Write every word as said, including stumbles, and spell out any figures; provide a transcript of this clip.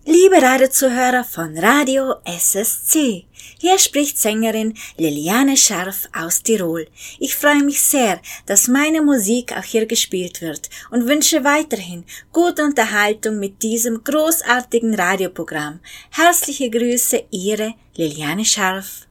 Liebe Radiozuhörer von Radio S S C, hier spricht Sängerin Liliane Scharf aus Tirol. Ich freue mich sehr, dass meine Musik auch hier gespielt wird und wünsche weiterhin gute Unterhaltung mit diesem großartigen Radioprogramm. Herzliche Grüße, Ihre Liliane Scharf.